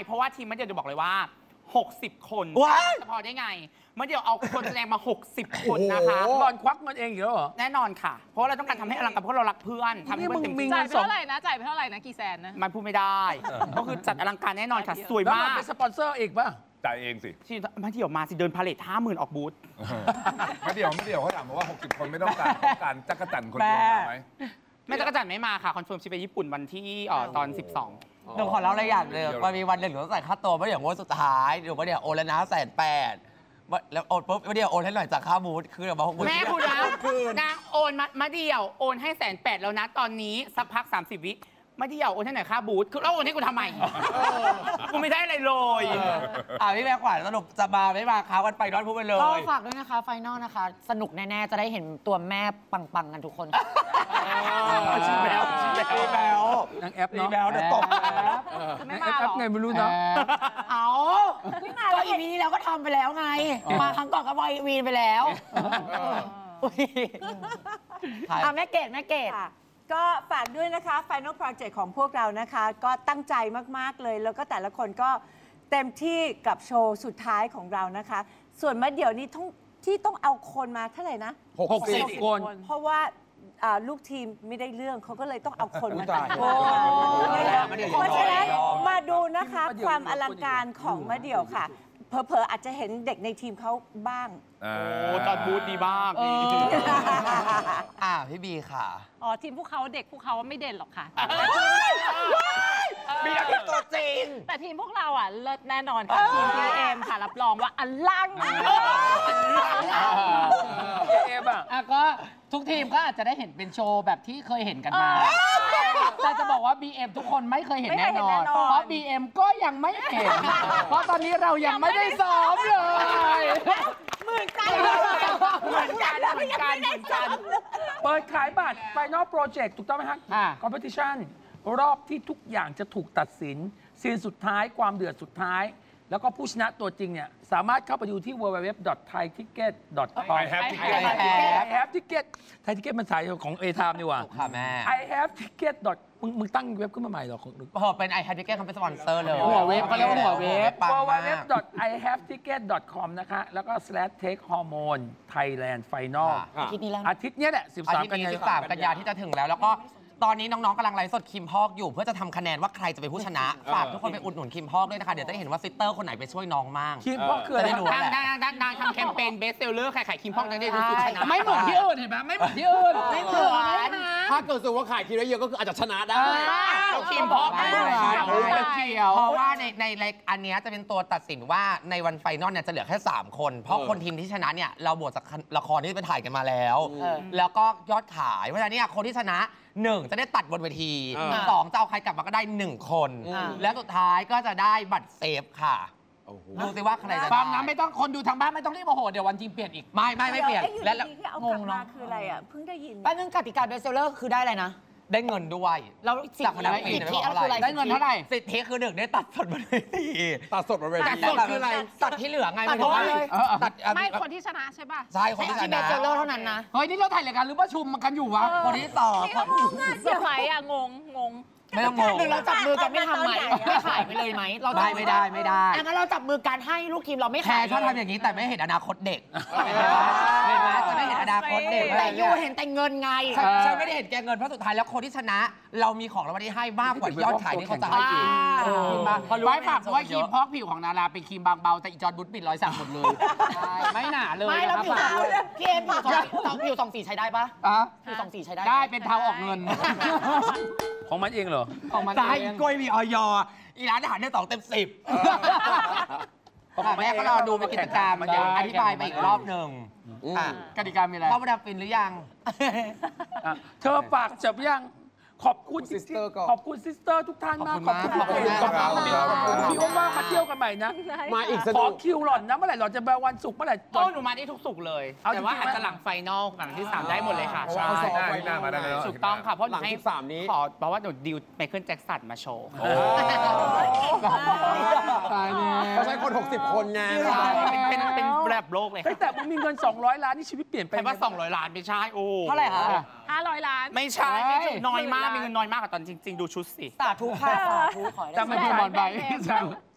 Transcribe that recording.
เพราะว่าทีมมันเดียวจะบอกเลยว่า60 คนจะพอได้ไงมันเดียวเอาคนแสดงมา60 คนนะคะตอนควักเงินเองอยู่แล้วเหรอแน่นอนค่ะเพราะเราต้องการทำให้อลังการเพราะเรารักเพื่อนทำให้เพื่อนเต็มที่จ่ายไปเท่าไหร่นะจ่ายไปเท่าไหร่นะกี่แสนนะมันพูดไม่ได้ก็คือจัดอลังการแน่นอนค่ะสวยมากเป็นสปอนเซอร์อีกป่ะจ่ายเองสิมาเดี่ยวมาสิเดินพาเลท50,000ออกบูธไม่เดี่ยวเขาถามมาว่า60 คนไม่ต้องการจักรจันทร์คนเดียวมาไหมแม่จักรจันทร์ไม่มาค่ะคอนเฟิร์มชิปไปญี่ปุ่นวันที่ตอน12 เดี๋ยวขอเล่าอะไรอย่างเลยมันมีวันหนึ่งเราต้องจ่ายค่าตัวไม่เดี๋ยวงวดสุดท้ายเดี๋ยวไม่เดี๋ยวโอนแล้วนะ180,000แล้วโอนปุ๊บไม่เดี๋ยวโอนให้หน่อยจากค่าบูธคือแบบแม่คุณนะนางโอนมาเดี่ยวโอนให้180,000แล้วนะตอนนี้สักพัก30 วิมาเดี่ยวโอนให้หน่อยค่าบูธคือเราโอนให้กูทำไมกูไม่ได้อะไรเลยพี่แม่ขวัญสรุปจะมาไม่มาคะวันไปนอนพูดไปเลยก็ฝากด้วยนะคะไฟนอลนะคะสนุกแน่ๆจะได้เห็นตัวแม่ปังๆกันทุกคนชิมแล้วนางแอปเนาะเดี๋ยวตบไม่มาหรอไงไม่รู้เนาะเอาก็อีพีแล้วก็ทำไปแล้วไงมาครั้งก่อนก็วายวีนไปแล้วแม่เกดก็ฝากด้วยนะคะ Final Project ของพวกเรานะคะก็ตั้งใจมากๆเลยแล้วก็แต่ละคนก็เต็มที่กับโชว์สุดท้ายของเรานะคะส่วนมาเดี๋ยวนี้ที่ต้องเอาคนมาเท่าไหร่นะ 60 คนเพราะว่าลูกทีมไม่ได้เรื่องเขาก็เลยต้องเอาคนมาตัดเพราะฉะนั้นมาดูนะคะความอลังการของมะเดี่ยวค่ะเผลอๆอาจจะเห็นเด็กในทีมเขาบ้างจอดบูธดีบ้างพี่บีค่ะทีมพวกเขาเด็กพวกเขาไม่เด่นหรอกค่ะบีเป็นตัวจริงแต่ทีมพวกเราเลิศแน่นอนค่ะทีมพีเอ็มค่ะรับรองว่าอลังเอฟก็ทุกทีมก็อาจจะได้เห็นเป็นโชว์แบบที่เคยเห็นกันมาแต่จะบอกว่า BM ทุกคนไม่เคยเห็นแน่นอนเพราะ BM ก็ยังไม่เห็นเพราะตอนนี้เรายังไม่ได้ซ้อมเลยเหมือนกันเปิดขายบัตร Final Project ถูกต้องไหมฮะ Competition รอบที่ทุกอย่างจะถูกตัดสินซีนสุดท้ายความเดือดสุดท้ายแล้วก็ผู้ชนะตัวจริงเนี่ยสามารถเข้าไปดูที่ www.thaiticket.com I have ticket ไทยทิเก็ตมันสายของ A-Time นี่หว่าค่ะแม่ I have ticket มึงตั้งเว็บขึ้นมาใหม่หรอเป็น I have ticket เขาเป็นสปอนเซอร์เลยหัวเว็บเขาเรียกว่าหัวเว็บ www.ihaveticket.com นะคะแล้วก็ /take hormone Thailand Final อาทิตย์นี้แหละ13 กันยายนที่จะถึงแล้วก็ตอนนี้น้องๆกำลังไลฟ์สดคิมพอกอยู่เพื่อจะทำคะแนนว่าใครจะเป็นผู้ชนะฝากทุกคนไปอุดหนุนคิมพอกด้วยนะคะเดี๋ยวจะได้เห็นว่าซิสเตอร์คนไหนไปช่วยน้องมั่งคิมพอกคืออะไรนางทำแคมเปญเบสเซลเลอร์ขายคิมพอกได้รู้สึกชนะไม่เหมือนที่อื่นเห็นไหมไม่เหมือนที่อื่นไม่เหมือนถ้าเกิดสูว่าขายคิวได้เยอะก็คืออาจจะชนะได้คิมพอกเพราะว่าในอันนี้จะเป็นตัวตัดสินว่าในวันไฟนอลเนี่ยจะเหลือแค่3 คนเพราะคนทีมที่ชนะเนี่ยเราบวกจากละครที่ไปถ่ายกันมาแล้วแล้วก็ยอดขายเพราะฉะนั้นเนี่ยคนที่ชนะ1จะได้ตัดบนเวที2จะเอาใครกลับมาก็ได้1 คนแล้วสุดท้ายก็จะได้บัตรเซฟค่ะดูสิว่าใครจะฟังนะไม่ต้องคนดูทางบ้านไม่ต้องรีบโมโหเดี๋ยววันจริงเปลี่ยนอีกไม่เปลี่ยนและที่เอากลับมาคืออะไรเพิ่งได้ยินแป๊บนึงกติกาเบสเซลเลอร์คือได้อะไรนะได้เงินด้วยเราสิทธิอะไรได้เงินเท่าไหร่สิทธิคือ1ได้ตัดสดบนเวทีตัดสดบนเวทีตัดสดคืออะไรตัดที่เหลือไงตัดเลยไม่คนที่ชนะใช่ป่ะใช่คนที่ชนะเบสเซลเลอร์เท่านั้นนะเฮ้ยนี่เราถ่ายรายการหรือว่าชุมกันอยู่วะคนที่2 เสียไหมงงไม่ต้องงงเราจับมือกันไม่ทำไหมไม่ขายไปเลยไหมเราไม่ได้งั้นเราจับมือกันให้ลูกทีมเราไม่ขายชอบทำอย่างนี้แต่ไม่เห็นอนาคตเด็กเห็นไหมจะไม่เห็นอนาคตเด็กแต่ยูเห็นแต่เงินไงฉันไม่ได้เห็นแกเงินเพราะสุดท้ายแล้วคนที่ชนะเรามีของรางวัลที่ให้มากกว่ายอดขายที่เขาจะให้อีกไว้ฝากว่าครีมพอกผิวของนาราเป็นครีมบางเบาแต่อีจอนบุตปิด100 สั่งหมดเลยไม่หนาเลยไม่แล้วพี่เอ็มผิว2 สีใช้ได้ปะผิว2 สีใช้ได้เป็นเทาออกเงินของมันเองเหรอของมันเองกล้วยมีออยอีร้านอาหารได้2 เต็ม 10แม่ก็รอดูเป็นกิจกรรมอธิบายไปอีกรอบหนึ่งกติกามีอะไรเข้ามาดับฟินหรือยังเธอฝากจับยังขอบคุณซิสเตอร์ทุกท่านมากขอบคุณคิวว่างมาเที่ยวกันใหม่นะมาอีกขอคิวหล่อนนะเมื่อไหร่หล่อนจะมาวันศุกร์เมื่อไหร่หนูมาได้ทุกศุกร์เลยแต่ว่าอาจจะหลังไฟนอลหลังที่3ได้หมดเลยค่ะใช่ถูกต้องค่ะเพราะหลังที่ 3นี้ขอบอกว่าหนูดิวไมเคิลแจ็คสันมาโชว์เขาใช้คน60 คนไงเป็นแบบโลกเลยแต่มึงมีเงิน200 ล้านนี่ชีวิตเปลี่ยนไปว่า200 ล้านไม่ใช่โอ้เท่าไหร่คะ 500 ล้านไม่ใช่น้อยมากมีเงินน้อยมากกว่าตอนจริงๆดูชุดสิสาธุค่ะสาธุขอจำไม่พูดบอลใบ